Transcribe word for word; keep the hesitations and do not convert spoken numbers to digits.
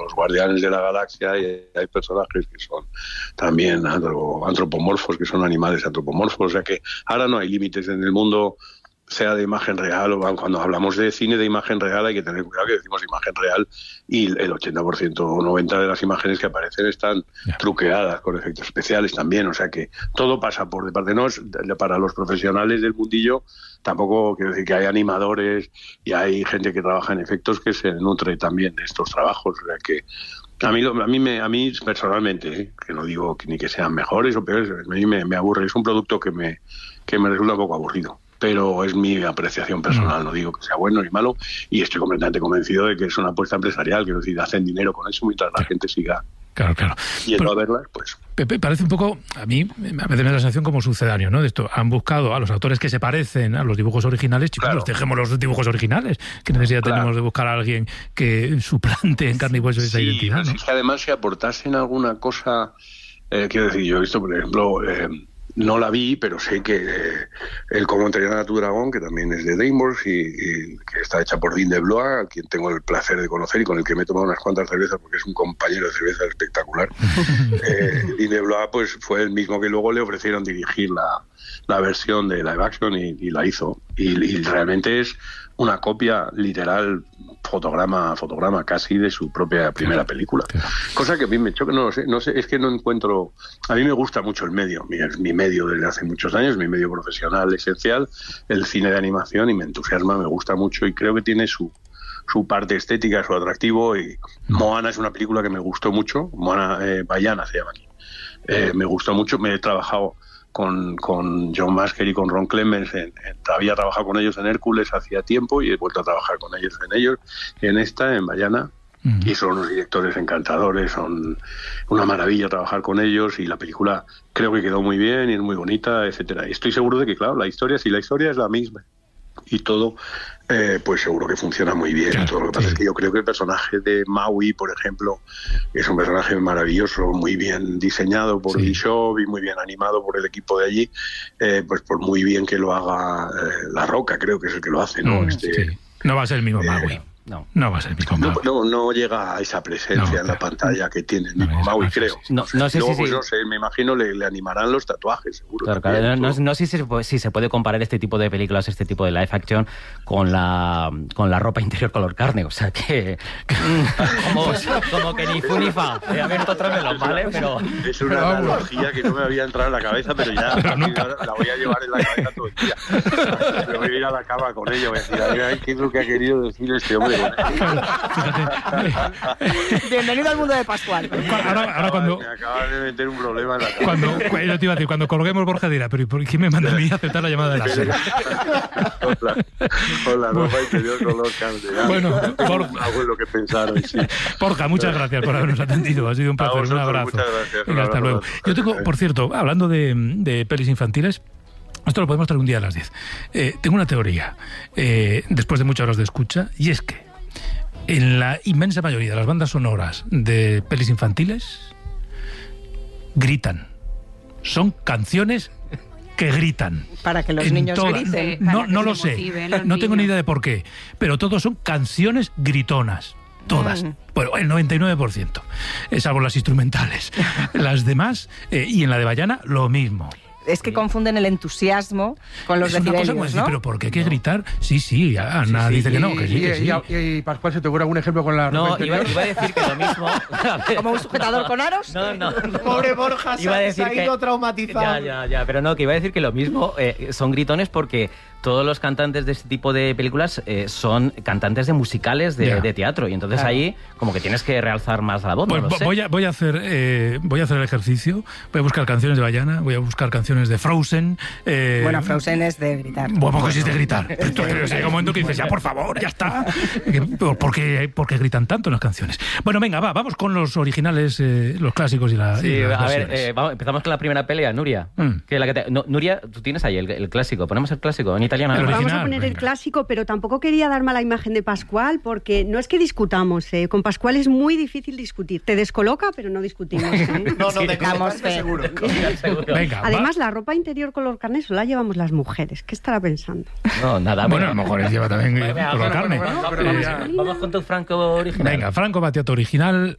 los Guardianes de la Galaxia y hay personajes que son también antropomorfos, que son animales antropomorfos, o sea que ahora no hay límites en el mundo, sea de imagen real o cuando hablamos de cine de imagen real hay que tener cuidado que decimos imagen real y el ochenta por ciento o noventa por ciento de las imágenes que aparecen están yeah. truqueadas con efectos especiales también, o sea que todo pasa por de parte no es para los profesionales del mundillo, tampoco quiero decir que hay animadores y hay gente que trabaja en efectos que se nutre también de estos trabajos, o sea que a mí, a mí, me, a mí personalmente, ¿eh? que no digo que ni que sean mejores o peores, a mí me, me aburre, es un producto que me, que me resulta un poco aburrido. Pero es mi apreciación personal, no digo que sea bueno ni malo, y estoy completamente convencido de que es una apuesta empresarial, que es decir, hacen dinero con eso mientras la gente siga claro, claro. yendo Pero, a verlas, pues... Pepe, parece un poco, a mí, a veces me da la sensación como sucedáneo, ¿no? De esto, han buscado a los actores que se parecen a los dibujos originales, chicos, claro. dejemos los dibujos originales, ¿qué necesidad claro. tenemos de buscar a alguien que suplante en carne y hueso esa sí, identidad? ¿no? Es que además si aportasen alguna cosa, eh, quiero decir, yo he visto, por ejemplo... Eh, no la vi, pero sé que eh, el Cómo entrenar a tu dragón, que también es de DreamWorks y, y que está hecha por Dean DeBlois, a quien tengo el placer de conocer y con el que me he tomado unas cuantas cervezas porque es un compañero de cerveza espectacular. eh, Dean DeBlois pues, fue el mismo que luego le ofrecieron dirigir la, la versión de live action y, y la hizo. Y, y realmente es una copia literal, fotograma a fotograma casi de su propia primera claro, película. Claro. Cosa que a mí me choca, no lo sé, no sé, es que no encuentro... A mí me gusta mucho el medio, mi, es mi medio desde hace muchos años, mi medio profesional esencial, el cine de animación, y me entusiasma, me gusta mucho y creo que tiene su, su parte estética, su atractivo, y mm. Moana es una película que me gustó mucho, Moana, eh, Vaiana se llama aquí, eh, me gustó mucho, me he trabajado... Con, con John Masker y con Ron Clements, en, en, había trabajado con ellos en Hércules hacía tiempo y he vuelto a trabajar con ellos en ellos, en esta, en Vaiana, uh-huh. y son unos directores encantadores, son una maravilla trabajar con ellos y la película creo que quedó muy bien y es muy bonita, etcétera. Y estoy seguro de que, claro, la historia, si la historia es la misma y todo, eh, pues seguro que funciona muy bien. Claro, todo lo que pasa sí. es que yo creo que el personaje de Maui, por ejemplo, es un personaje maravilloso, muy bien diseñado por sí. Bishop y muy bien animado por el equipo de allí, eh, pues por muy bien que lo haga eh, La Roca, creo que es el que lo hace, ¿no? Mm, este, sí. No va a ser el mismo eh, Maui. No, no va a ser el mismo Maui. No, no, no llega a esa presencia no, en la pantalla que tiene el mismo no, Maui, creo. No, no sé Luego, si... pues, sí. no sé, me imagino le, le animarán los tatuajes, seguro. Claro, claro, no, no sé si se, puede, si se puede comparar este tipo de películas, este tipo de live action con la con la ropa interior color carne, o sea que... como, como que ni fu ni fa. He abierto otra melón, ¿vale? Pero... Es una pero, analogía que no me había entrado en la cabeza, pero ya pero nunca. La voy a llevar en la cabeza todo el día. Me voy a ir a la cama con ella, voy a decir, ay, ¿qué es lo que ha querido decir este hombre? Bienvenido al mundo de Pascual. Ahora, ahora cuando me acabas de meter un problema en la cabeza. Cuando, yo te iba a decir, cuando colguemos Borja dirá, pero ¿por qué me manda a mí a aceptar la llamada de la serie? Hola, hola, ropa interior color carne. Bueno, Borja, algo en lo que pensaron, sí. Borja, muchas gracias por habernos atendido, ha sido un placer, un abrazo. Muchas gracias. Venga, hasta luego. Yo tengo, por cierto, hablando de, de pelis infantiles, esto lo podemos traer un día a las diez. Eh, tengo una teoría, eh, después de muchas horas de escucha, y es que en la inmensa mayoría de las bandas sonoras de pelis infantiles gritan. Son canciones que gritan. Para que los en niños todas. griten. No, no lo sé. No niños. tengo ni idea de por qué. Pero todos son canciones gritonas. Todas. Mm. Bueno, el noventa y nueve por ciento. Salvo las instrumentales. Las demás, eh, y en la de Vaiana, lo mismo. Es que confunden el entusiasmo con los decibelios, ¿no? Decir, pero ¿por qué hay que gritar? Sí, sí, Ana sí, sí, dice y, que no, que sí, y, que sí. Y, y, y Pascual, ¿se te ocurre algún ejemplo con la No, iba, iba a decir que lo mismo... ¿Como un sujetador con aros? No, no. Pobre Borja, iba a decir se ha ido que, traumatizado. Ya, ya, ya, pero no, que iba a decir que lo mismo eh, son gritones porque todos los cantantes de este tipo de películas eh, son cantantes de musicales de, de teatro, y entonces claro. ahí como que tienes que realzar más la voz, pues no lo sé. Voy a, voy a hacer eh, voy a hacer el ejercicio, voy a buscar canciones de Vaiana, voy a buscar canciones de Frozen. Eh, bueno, Frozen es de gritar. Bueno, pues es de gritar. Pero llega un momento que dices, ya, por favor, ya está. ¿Por qué, por qué gritan tanto en las canciones? Bueno, venga, va, vamos con los originales, eh, los clásicos y, la, sí, y las a ver, eh, vamos, empezamos con la primera pelea, Nuria. Mm. Que la que te, no, Nuria, tú tienes ahí el, el clásico, ponemos el clásico en italiano. El original, vamos a poner venga. el clásico, pero tampoco quería dar mala imagen de Pascual, porque no es que discutamos, ¿eh? Con Pascual es muy difícil discutir. Te descoloca, pero no discutimos, ¿eh? No, no, sí, dejamos fe. Seguro. seguro. Venga, además, va. la ropa interior color carne solo la llevamos las mujeres. ¿Qué estará pensando? No, nada. Bueno, a lo mejor lleva también bueno, color bueno, carne. bueno, bueno, bueno, vamos con tu Franco original. Venga, Franco Battiato original,